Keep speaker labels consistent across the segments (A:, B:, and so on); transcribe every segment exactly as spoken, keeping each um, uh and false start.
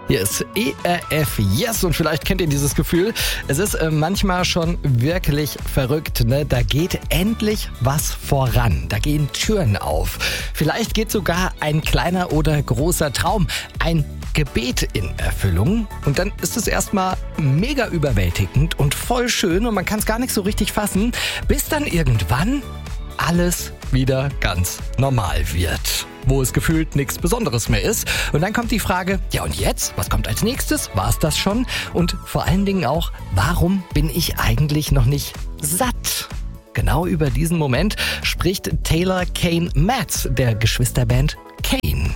A: Hier ist E R F Yes und vielleicht kennt ihr dieses Gefühl. Es ist äh, manchmal schon wirklich verrückt, ne? Da geht endlich was voran. Da gehen Türen auf. Vielleicht geht sogar ein kleiner oder großer Traum, ein Gebet in Erfüllung. Und dann ist es erstmal mega überwältigend und voll schön und man kann es gar nicht so richtig fassen, bis dann irgendwann alles wieder ganz normal wird, wo es gefühlt nichts Besonderes mehr ist. Und dann kommt die Frage, ja und jetzt? Was kommt als nächstes? War es das schon? Und vor allen Dingen auch, warum bin ich eigentlich noch nicht satt? Genau über diesen Moment spricht Taylor Kane Matz der Geschwisterband Kane.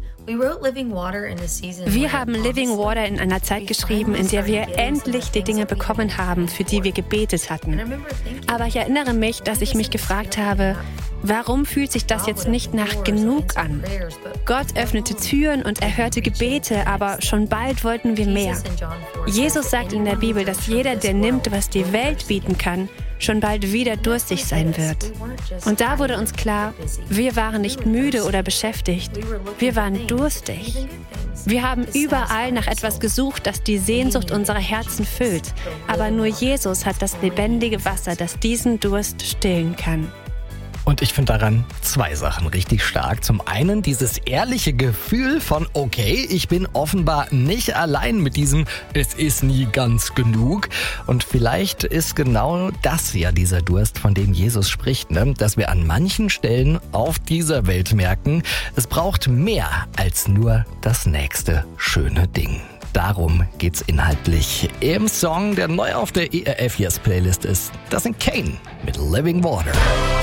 B: Wir haben Living Water in einer Zeit geschrieben, in der wir endlich die Dinge bekommen haben, für die wir gebetet hatten. Aber ich erinnere mich, dass ich mich gefragt habe, warum fühlt sich das jetzt nicht nach genug an? Gott öffnete Türen und erhörte Gebete, aber schon bald wollten wir mehr. Jesus sagt in der Bibel, dass jeder, der nimmt, was die Welt bieten kann, schon bald wieder durstig sein wird. Und da wurde uns klar, wir waren nicht müde oder beschäftigt, wir waren durstig. Wir haben überall nach etwas gesucht, das die Sehnsucht unserer Herzen füllt. Aber nur Jesus hat das lebendige Wasser, das diesen Durst stillen kann.
A: Und ich finde daran zwei Sachen richtig stark. Zum einen dieses ehrliche Gefühl von, okay, ich bin offenbar nicht allein mit diesem, es ist nie ganz genug. Und vielleicht ist genau das ja dieser Durst, von dem Jesus spricht, ne? Dass wir an manchen Stellen auf dieser Welt merken, es braucht mehr als nur das nächste schöne Ding. Darum geht's inhaltlich im Song, der neu auf der E R F Yes Playlist ist. Das sind Kane mit Living Water.